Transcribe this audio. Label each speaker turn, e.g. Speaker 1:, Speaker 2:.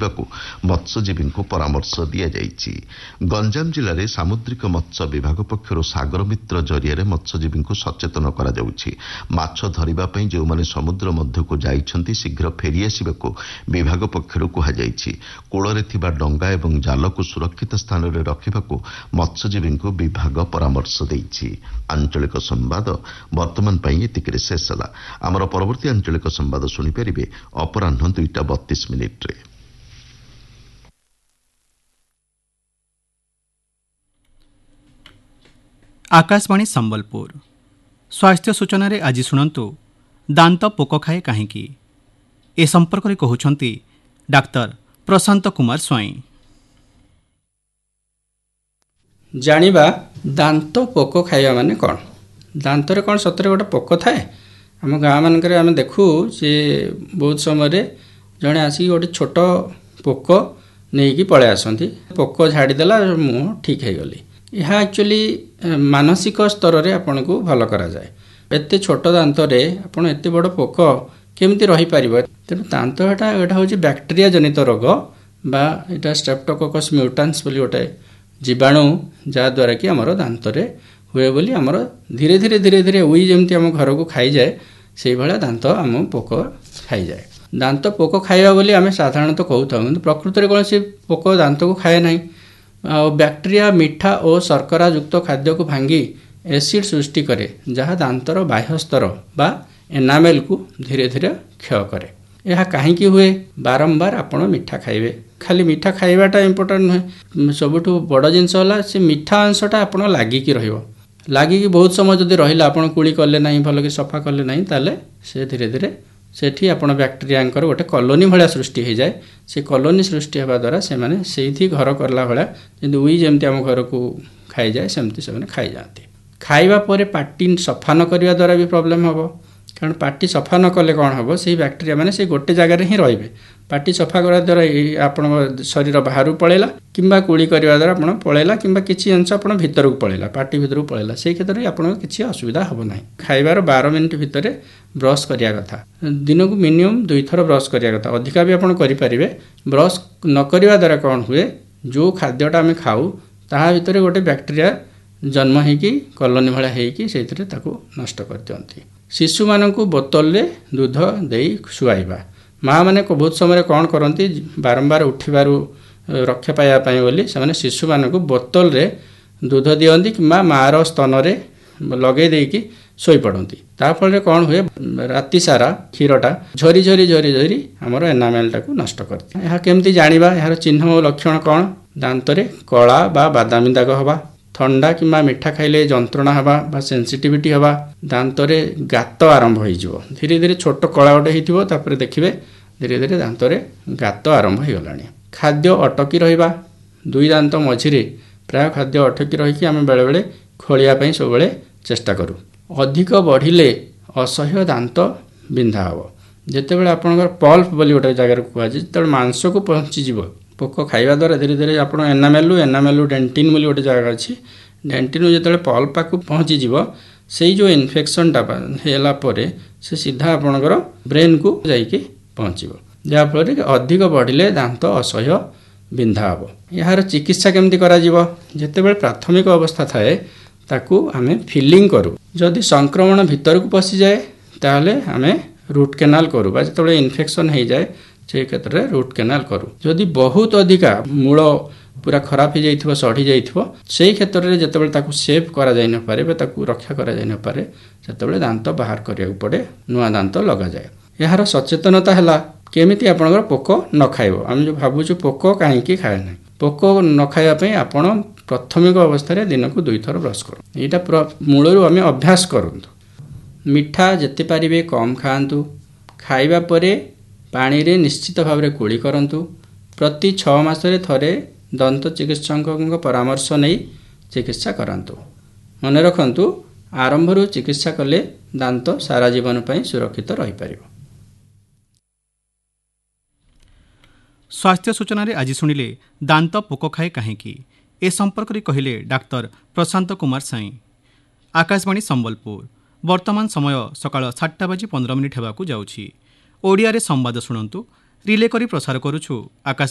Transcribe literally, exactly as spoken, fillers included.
Speaker 1: ରଖିବାକୁ ମତ୍ସ୍ୟଜୀବୀଙ୍କୁ ପରାମର୍ଶ ଦିଆଯାଇଛି। ଗଞ୍ଜାମ ଜିଲ୍ଲାରେ ସାମୁଦ୍ରିକ ମତ୍ସ୍ୟ ବିଭାଗ ପକ୍ଷରୁ ସାଗର ମିତ୍ର ଜରିଆରେ ମତ୍ସ୍ୟଜୀବୀଙ୍କୁ ସଚେତନ କରାଯାଉଛି। ମାଛ ଧରିବା ପାଇଁ ଯେଉଁମାନେ ସମୁଦ୍ର ମଧ୍ୟକୁ ଯାଇଛନ୍ତି ଶୀଘ୍ର ଫେରିଆସିବାକୁ ବିଭାଗ ପକ୍ଷରୁ କୁହାଯାଇଛି। କୂଳରେ ଥିବା ଡଙ୍ଗା ଏବଂ ଜାଲକୁ ସୁରକ୍ଷିତ ସ୍ଥାନରେ ରଖିବାକୁ ମତ୍ସ୍ୟଜୀବୀଙ୍କୁ ବିଭାଗ ପରାମର୍ଶ ଦେଇଛି। ଆଞ୍ଚଳିକ ସମ୍ବାଦ ବର୍ତ୍ତମାନ ପାଇଁ ଏତିକିରେ ଶେଷ ହେଲା। ଆମର ପରବର୍ତ୍ତୀ ଆଞ୍ଚଳିକ ସମ୍ବାଦ ଶୁଣିପାରିବେ ଅପରାହ୍ନ ଦୁଇଟା ବତିଶ ମିନିଟ୍ରେ।
Speaker 2: आकाशवाणी संबलपुर स्वास्थ्य सूचना आज शुणु दांत पोक खाए कहीं ए संपर्क में कहते डाक्तर प्रशांत कुमार स्वाई।
Speaker 3: जानिबा दांत पोक खाइबा माने कौन दांतरे कौन सतरे गोटे पोक थाए। आम गाँ मानक आम देखू से बहुत समय जड़े आसिक गोटे छोट पोक नहीं पलि आसती पोक झाड़ीदेला मुँह ठीक हो गली। यह एक्चुअली मानसिक स्तर में आपन को भल करा जाए। एते छोट दांतरे आपन एते बड़ पोक केमती रही पारिबो। तेणु दांत एटा एटा होची बैक्टेरिया जनित रोग बा एटा स्ट्रेप्टोकोकस म्यूटेंस बोली गोटे जीवाणु जहाँद्वारा कि आमर दांतरे हुए बोली आमर धीरे धीरे धीरे धीरे उई जमती आम घर को खाई जाए से भाया दांत आम पोक खाई जाए। दांत पोक खाइबा बोली आम साधारणतः कहूँ कि प्रकृत में कौन से पोक दांत को खाए ना। बैक्टेरिया मीठा और शर्करा युक्त खाद्य को भांगी एसिड सृष्टि करे जहाँ दांतर बाह्य स्तर बा एनामेल को धीरे धीरे क्षय करे। यह कहीं हुए बारंबार आपण मीठा खाइबे। खाली मीठा खाइबाटा इम्पोर्टेंट नुहे। सबुठ बड़ जिनस है से मीठा अंशटा आप लागिकी रहिबो। लागिकी बहुत समय जदि रहिला आपण कुली कले नहीं भल कि सफा कले नहीं ताले से धीरे धीरे सेठी आपण बैक्टेरिया गोटे कॉलोनी भाया सृष्टि हो जाए। से कॉलोनी सृष्टि होगा द्वारा से माने सेठी घर करला भाया जमी उई जमती आम घर को खाई जाए सेमती से खाई जाती। खाइबा परे पाटी सफा न करने द्वारा भी प्रॉब्लम हम कारण पाटी सफा न कले कौन हम से बैक्टेरिया माने से गोटे जगार ही रे। पाटी सफा करने द्वारा आप शरीर बाहर पलैला कि कुली करने द्वारा आप पलैला कि किसी अंश आप भीतर को पलैला पाटी भीतर को पलैला से क्षेत्र में आपको किसी असुविधा हम ना। खाइबार बार मिनिट भितर ब्रश करिया कथा दिन को मिनिमम दुई थर ब्रश करिया कथा अधिका भी आप करें। ब्रश न करने द्वारा कौन हुए जो खाद्यटा आम खाऊ ता भीतर गोटे बैक्टेरिया जन्म होगी कॉलोनी भाया होती नष्ट कर दियंती। शिशु मानक बोतल रे दूध दे शुआइबा माँ मैंने बहुत समय कौन करती बारंबार उठिबार रक्षा पाइबापी बोली से शिशु मानक बोतल रे दूध दियंती कि मार स्तन रे लगे देकी शोई पड़ती। ताफल कौन हुए राति सारा क्षीरटा झरी झरी झरी झरी आमर एनामेलटा को नष्ट करती। यह केमती जानिबा यार चिन्ह और लक्षण कौन दांतरे कला बा बादामी दाग हवा थंडा कि मीठा खाइले जंत्रणा हवा बा सेंसिटिविटी हवा दांतरे गात आरंभ हो धीरे धीरे छोट कला गोटे होता देखिए धीरे धीरे दांतरे गात आरंभ हो गलानी। खाद्य अटकी रहिबा दुई दांत मझिरे प्राय खाद्य अटकी रही आम बेले बेले खोलिया सब बेले चेष्टा करूँ। अधिक बढ़िले असह्य दांत बिंधा हम जितेबाला आपंकर पल्प बोली गोटे जगार कहुए जो मांस को पहुँचीज पोक खाइबा द्वारा धीरे धीरे आप एनामेलु एनामेलु डेंटिन बोली गोटे जगह अच्छी डेंटिन जो पल्प को पहुँचीज से जो इन्फेक्शनटा है से सीधा आपणकर ब्रेन को जाइए पहुँचब जहाँफल कि अधिक बढ़िले दांत असह्य बिंधा हम। यार चिकित्सा केमती करते प्राथमिक अवस्था थाए ताकू आम फिलिंग करूँ जदि संक्रमण भीतर को पशि जाए ताहले आम रूट केनाल करूँ जो इन्फेक्शन हो जाए से क्षेत्र में रूट केनाल करूँ। जदि बहुत अधिका मूल पूरा खराब हो जाइथिबो सढ़ी जाइथिबो से क्षेत्र में जितेबाला ताकू सेव करा जाई न पारे बा ताकू रक्षा करा जाई न पारे सेतेबाला दांत बाहर करिया पड़े नुआ दांत लगा जाए। यार सचेतनता है केमिति आपणकर पोक न खाइबो। आम जो भावुँ पोक कहीं खाए ना पोक न खाइबा आपण प्राथमिक अवस्था दिन को दुई थर ब्रश करूँ। यहाँ मूलरू आम अभ्यास करूँ। मिठा जिते पारे कम खातु खाइबा परे पानी रे निश्चित भाव में कुली करंतु। प्रति छः मासरे थरे दंत चिकित्सक परामर्श नहीं चिकित्सा करांतु। मन रखंतु आरंभरू चिकित्सा कले दांत सारा जीवन पर सुरक्षित रही पारिबो।
Speaker 2: स्वास्थ्य सूचना आज शुणिले दांत पोक खाए कहीं ए संपर्क में कहले डाक्तर प्रशांत कुमार साई। आकाशवाणी संबलपुर वर्तमान समय सकाळ सातटा बाजी पंद्रह मिनिट होगा जाऊँगी। ओडिया रे संवाद शुणु रिले करी प्रसार करुछु आकाश